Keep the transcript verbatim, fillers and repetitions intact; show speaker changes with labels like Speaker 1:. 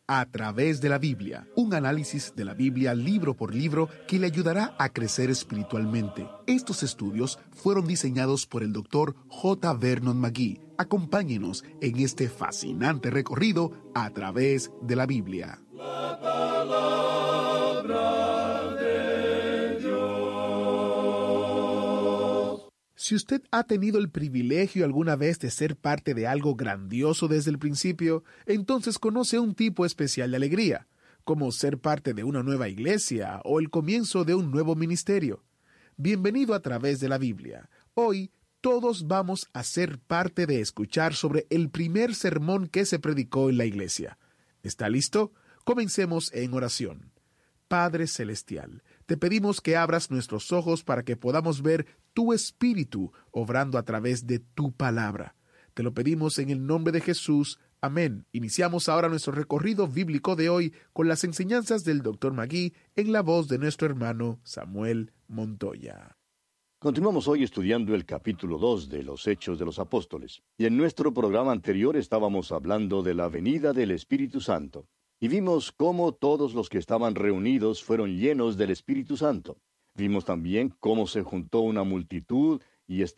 Speaker 1: A través de la Biblia, un análisis de la Biblia libro por libro que le ayudará a crecer espiritualmente. Estos estudios fueron diseñados por el doctor J. Vernon McGee. Acompáñenos en este fascinante recorrido a través de la Biblia.
Speaker 2: La palabra de Dios.
Speaker 1: Si usted ha tenido el privilegio alguna vez de ser parte de algo grandioso desde el principio, entonces conoce un tipo especial de alegría, como ser parte de una nueva iglesia o el comienzo de un nuevo ministerio. Bienvenido a través de la Biblia. Hoy todos vamos a ser parte de escuchar sobre el primer sermón que se predicó en la iglesia. ¿Está listo? Comencemos en oración. Padre Celestial, te pedimos que abras nuestros ojos para que podamos ver tu Espíritu obrando a través de tu palabra. Te lo pedimos en el nombre de Jesús. Amén. Iniciamos ahora nuestro recorrido bíblico de hoy con las enseñanzas del doctor Magui en la voz de nuestro hermano Samuel Montoya.
Speaker 3: Continuamos hoy estudiando el capítulo dos de los Hechos de los Apóstoles. Y en nuestro programa anterior estábamos hablando de la venida del Espíritu Santo. Y vimos cómo todos los que estaban reunidos fueron llenos del Espíritu Santo. Vimos también cómo se juntó una multitud y estaban